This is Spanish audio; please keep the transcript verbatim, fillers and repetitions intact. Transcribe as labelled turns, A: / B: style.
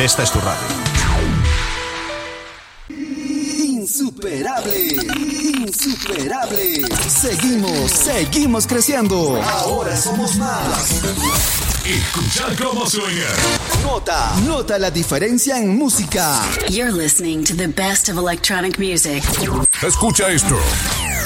A: esta es tu radio.
B: Insuperable, insuperable. Seguimos, seguimos creciendo. Ahora somos más.
C: Escucha cómo suena.
B: Nota, nota la diferencia en música.
D: You're listening to the best of electronic music.
C: Escucha esto.